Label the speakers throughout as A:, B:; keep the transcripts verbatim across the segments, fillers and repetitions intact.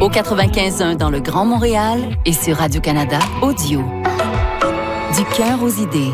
A: Au quatre-vingt-quinze un dans le Grand Montréal et sur Radio-Canada Audio. Du cœur aux idées.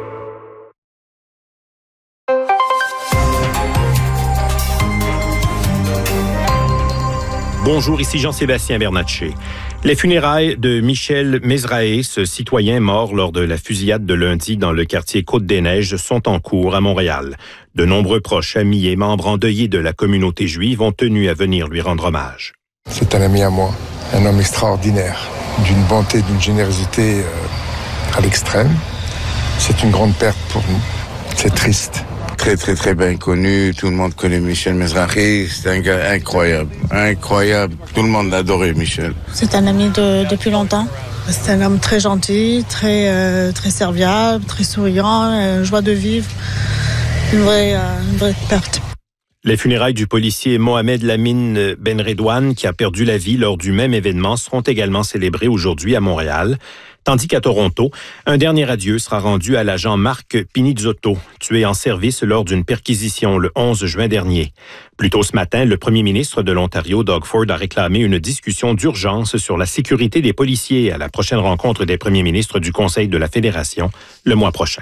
B: Bonjour, ici Jean-Sébastien Bernatchez. Les funérailles de Michel Mesraes, citoyen mort lors de la fusillade de lundi dans le quartier Côte-des-Neiges, sont en cours à Montréal. De nombreux proches, amis et membres endeuillés de la communauté juive ont tenu à venir lui rendre hommage.
C: C'est un ami à moi, un homme extraordinaire, d'une bonté, d'une générosité euh, à l'extrême. C'est une grande perte pour nous. C'est triste.
D: Très, très, très bien connu. Tout le monde connaît Michel Mesraes. C'est un gars incroyable. Incroyable. Tout le monde l'adorait, Michel.
E: C'est un ami de, depuis longtemps. C'est un homme très gentil, très, euh, très serviable, très souriant, euh, joie de vivre. Une vraie, euh, une vraie perte.
B: Les funérailles du policier Mohamed Lamine Benredouane, qui a perdu la vie lors du même événement, seront également célébrées aujourd'hui à Montréal. Tandis qu'à Toronto, un dernier adieu sera rendu à l'agent Marc Pinizzotto, tué en service lors d'une perquisition le onze juin dernier. Plus tôt ce matin, le premier ministre de l'Ontario, Doug Ford, a réclamé une discussion d'urgence sur la sécurité des policiers à la prochaine rencontre des premiers ministres du Conseil de la Fédération le mois prochain.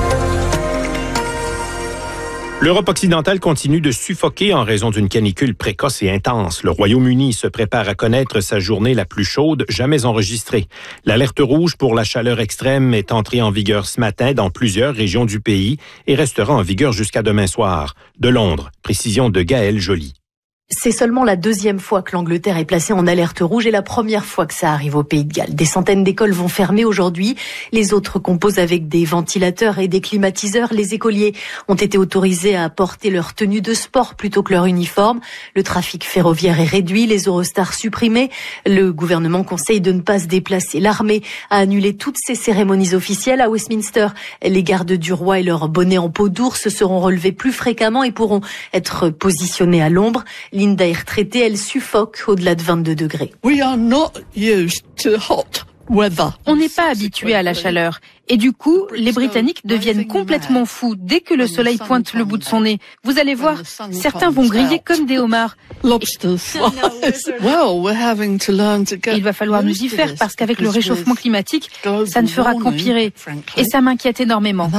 B: L'Europe occidentale continue de suffoquer en raison d'une canicule précoce et intense. Le Royaume-Uni se prépare à connaître sa journée la plus chaude jamais enregistrée. L'alerte rouge pour la chaleur extrême est entrée en vigueur ce matin dans plusieurs régions du pays et restera en vigueur jusqu'à demain soir. De Londres, précision de Gaël Joly.
F: C'est seulement la deuxième fois que l'Angleterre est placée en alerte rouge et la première fois que ça arrive au Pays de Galles. Des centaines d'écoles vont fermer aujourd'hui. Les autres composent avec des ventilateurs et des climatiseurs. Les écoliers ont été autorisés à porter leur tenue de sport plutôt que leur uniforme. Le trafic ferroviaire est réduit, les Eurostars supprimés. Le gouvernement conseille de ne pas se déplacer. L'armée a annulé toutes ses cérémonies officielles à Westminster. Les gardes du roi et leurs bonnets en peau d'ours seront relevés plus fréquemment et pourront être positionnés à l'ombre. Linda est retraitée, elle suffoque au-delà de vingt-deux degrés.
G: We are not used to hot weather.
H: On n'est pas habitué à la chaleur. Et du coup, les Britanniques deviennent complètement fous dès que le soleil pointe le bout de son nez. Vous allez voir, certains vont griller comme des homards.
G: Lobsters. Well, we're having to learn to get.
H: Il va falloir nous y faire parce qu'avec le réchauffement climatique, ça ne fera qu'empirer. Et ça m'inquiète énormément.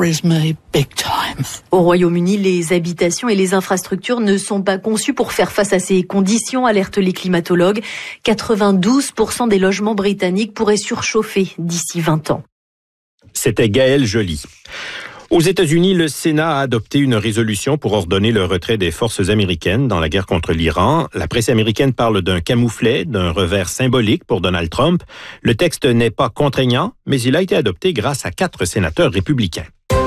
F: Au Royaume-Uni, les habitations et les infrastructures ne sont pas conçues pour faire face à ces conditions, alertent les climatologues. quatre-vingt-douze pour cent des logements britanniques pourraient surchauffer d'ici vingt ans.
B: C'était Gaël Joly. Aux États-Unis, le Sénat a adopté une résolution pour ordonner le retrait des forces américaines dans la guerre contre l'Iran. La presse américaine parle d'un camouflet, d'un revers symbolique pour Donald Trump. Le texte n'est pas contraignant, mais il a été adopté grâce à quatre sénateurs républicains.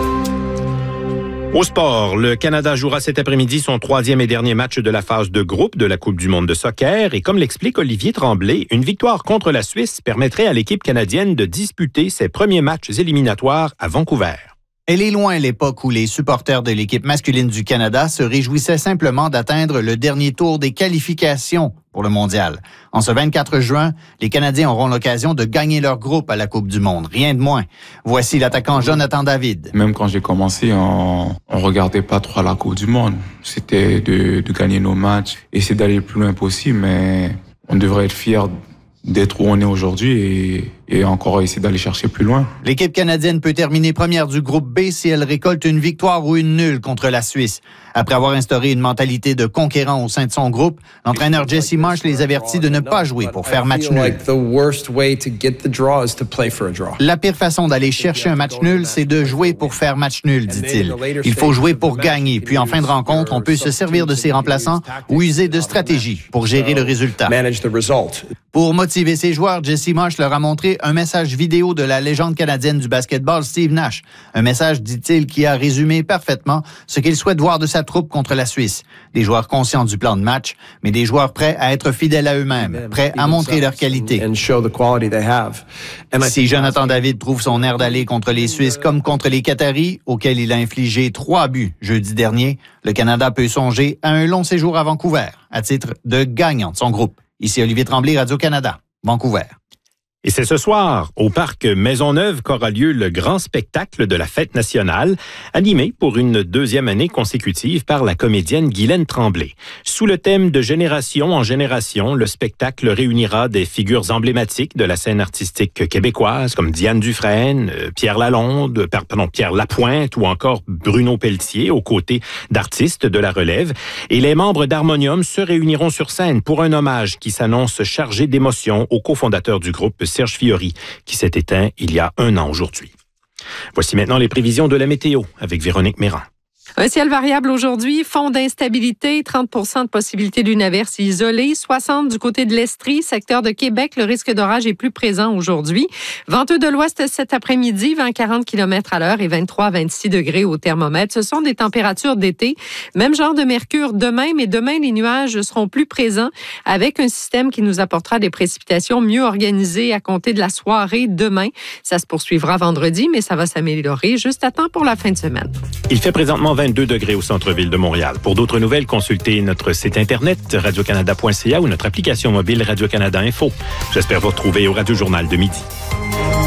B: Au sport, le Canada jouera cet après-midi son troisième et dernier match de la phase de groupe de la Coupe du monde de soccer. Et comme l'explique Olivier Tremblay, une victoire contre la Suisse permettrait à l'équipe canadienne de disputer ses premiers matchs éliminatoires à Vancouver.
I: Elle est loin l'époque où les supporters de l'équipe masculine du Canada se réjouissaient simplement d'atteindre le dernier tour des qualifications pour le mondial. En ce vingt-quatre juin, les Canadiens auront l'occasion de gagner leur groupe à la Coupe du monde, rien de moins. Voici l'attaquant Jonathan David.
J: Même quand j'ai commencé, on, on regardait pas trop à la Coupe du monde. C'était de, de gagner nos matchs, essayer d'aller le plus loin possible, mais on devrait être fiers d'être où on est aujourd'hui et, et encore essayer d'aller chercher plus loin.
I: L'équipe canadienne peut terminer première du groupe B si elle récolte une victoire ou une nulle contre la Suisse. Après avoir instauré une mentalité de conquérant au sein de son groupe, l'entraîneur Jesse Marsh les avertit de ne pas jouer pour faire match nul. La pire façon d'aller chercher un match nul, c'est de jouer pour faire match nul, dit-il. Il faut jouer pour gagner, puis en fin de rencontre, on peut se servir de ses remplaçants ou user de stratégies pour gérer le résultat. Pour motiver ses joueurs, Jesse Marsh leur a montré un message vidéo de la légende canadienne du basketball, Steve Nash. Un message, dit-il, qui a résumé parfaitement ce qu'il souhaite voir de sa troupe contre la Suisse. Des joueurs conscients du plan de match, mais des joueurs prêts à être fidèles à eux-mêmes, prêts à montrer leur qualité. Si Jonathan David trouve son air d'aller contre les Suisses comme contre les Qataris, auxquels il a infligé trois buts jeudi dernier, le Canada peut songer à un long séjour à Vancouver, à titre de gagnant de son groupe. Ici Olivier Tremblay, Radio-Canada, Vancouver.
B: Et c'est ce soir, au parc Maisonneuve, qu'aura lieu le grand spectacle de la Fête nationale, animé pour une deuxième année consécutive par la comédienne Guylaine Tremblay. Sous le thème de génération en génération, le spectacle réunira des figures emblématiques de la scène artistique québécoise, comme Diane Dufresne, Pierre Lalonde, pardon, Pierre Lapointe ou encore Bruno Pelletier, aux côtés d'artistes de la relève. Et les membres d'Harmonium se réuniront sur scène pour un hommage qui s'annonce chargé d'émotion au cofondateur du groupe, Serge Fiori, qui s'est éteint il y a un an aujourd'hui. Voici maintenant les prévisions de la météo avec Véronique Méran.
K: Un ciel variable aujourd'hui, fond d'instabilité, trente pour cent de possibilité d'une averse isolée, soixante du côté de l'Estrie, secteur de Québec. Le risque d'orage est plus présent aujourd'hui. Venteux de l'ouest cet après-midi, vingt à quarante kilomètres à l'heure et vingt-trois à vingt-six degrés au thermomètre. Ce sont des températures d'été. Même genre de mercure demain, mais demain, les nuages seront plus présents avec un système qui nous apportera des précipitations mieux organisées à compter de la soirée demain. Ça se poursuivra vendredi, mais ça va s'améliorer juste à temps pour la fin de semaine.
B: Il fait présentement vingt-deux degrés au centre-ville de Montréal. Pour d'autres nouvelles, consultez notre site internet radio canada point c a ou notre application mobile Radio-Canada Info. J'espère vous retrouver au Radio Journal de midi.